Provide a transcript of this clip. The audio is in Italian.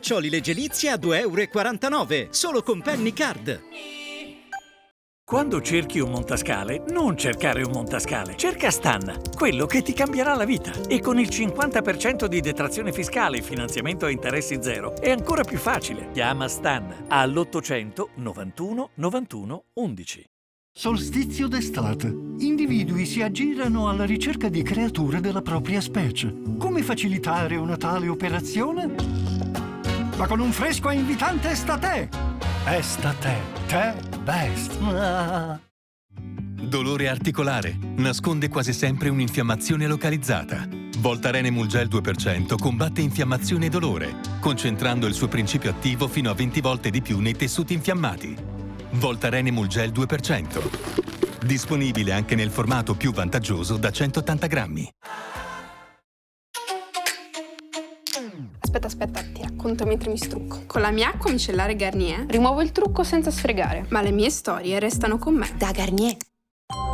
Noccioli leggelizie a 2,49 €, solo con Penny Card. Quando cerchi un montascale, non cercare un montascale, cerca Stan, quello che ti cambierà la vita. E con il 50% di detrazione fiscale e finanziamento a interessi zero è ancora più facile. Chiama Stan all'800 91 91 11. Solstizio d'estate. Individui si aggirano alla ricerca di creature della propria specie. Come facilitare una tale operazione? Ma con un fresco e invitante Estate! Estate, te best. Dolore articolare. Nasconde quasi sempre un'infiammazione localizzata. Voltaren Emulgel 2% combatte infiammazione e dolore, concentrando il suo principio attivo fino a 20 volte di più nei tessuti infiammati. Voltaren Emulgel 2%. Disponibile anche nel formato più vantaggioso da 180 grammi. Aspetta, ti racconto mentre mi strucco. Con la mia acqua micellare Garnier rimuovo il trucco senza sfregare, ma le mie storie restano con me. Da Garnier.